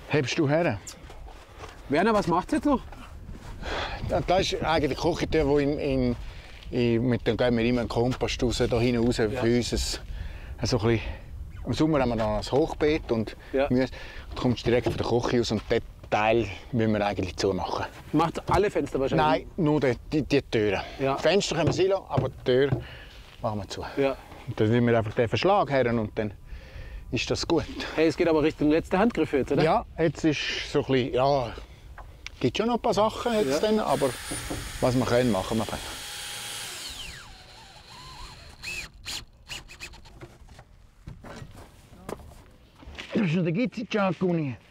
Hebst du her? Werner, was macht jetzt noch? Das ist eigentlich die Küchentür, die mit dem gehen wir immer einen Kompost raus, da hinten raus für uns. So ein bisschen, im Sommer haben wir dann ein Hochbeet und Gemüse. Du kommst direkt von der Küche aus und den Teil müssen wir eigentlich zumachen. Macht alle Fenster wahrscheinlich? Nein, nur die Türen. Ja. Fenster können wir sein lassen, aber die Tür machen wir zu. Ja. Und dann nehmen wir einfach den Verschlag her und dann ist das gut. Hey, es geht aber Richtung letzte Handgriff jetzt, oder? Ja, jetzt ist so ein bisschen, ja, gibt schon noch ein paar Sachen jetzt dann, aber was wir können, machen wir. Das ist noch der Gizzi-Giacuni.